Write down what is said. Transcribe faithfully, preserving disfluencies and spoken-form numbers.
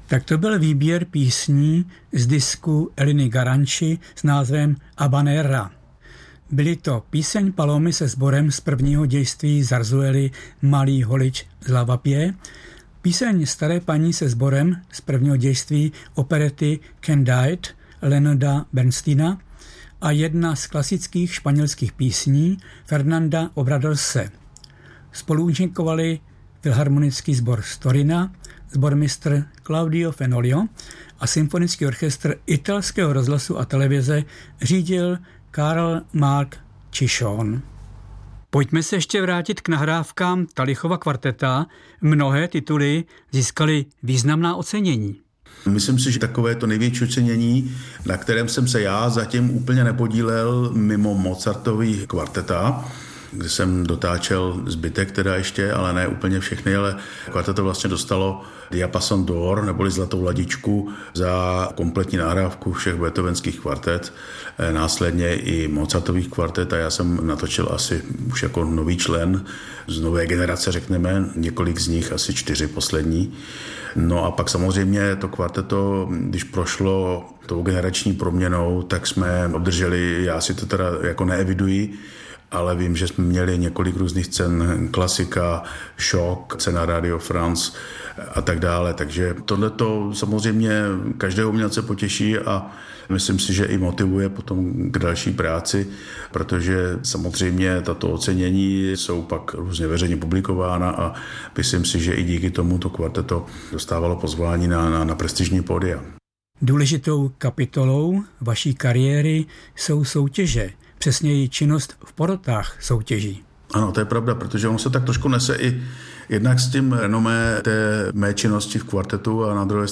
Tak to byl výběr písní z disku Eliny Garanči s názvem Habanera. Byly to píseň Palomy se sborem z prvního dějství Zarzuely Malý holič z Lavapie, píseň Staré paní se sborem z prvního dějství operety Candide Leonarda Bernsteina a jedna z klasických španělských písní Fernanda Obradorse. Spoluúčinkovali Filharmonický sbor z Torina, sbormistr Claudio Fenolio a symfonický orchestr italského rozhlasu a televize řídil Karl Mark Cichon. Pojďme se ještě vrátit k nahrávkám Talichova kvarteta. Mnohé tituly získaly významná ocenění. Myslím si, že takové to největší ocenění, na kterém jsem se já zatím úplně nepodílel mimo Mozartový kvarteta, kde jsem dotáčel zbytek teda ještě, ale ne úplně všechny, ale kvarteto vlastně dostalo Diapason d'Or, neboli zlatou ladičku za kompletní nahrávku všech beethovenských kvartet, následně i Mozartových kvartet a já jsem natočil asi už jako nový člen z nové generace, řekneme, několik z nich, asi čtyři poslední. No a pak samozřejmě to kvarteto, když prošlo tou generační proměnou, tak jsme obdrželi, já si to teda jako neeviduji, ale vím, že jsme měli několik různých cen, klasika, šok, cena Radio France a tak dále. Takže tohleto samozřejmě každého umělce potěší a myslím si, že i motivuje potom k další práci, protože samozřejmě tato ocenění jsou pak různě veřejně publikována a myslím si, že i díky tomu to kvarteto dostávalo pozvání na, na, na prestižní pódia. Důležitou kapitolou vaší kariéry jsou soutěže, přesněji činnost v porotách soutěží. Ano, to je pravda, protože on se tak trošku nese i jednak s tím renomé té mé činnosti v kvartetu a na druhé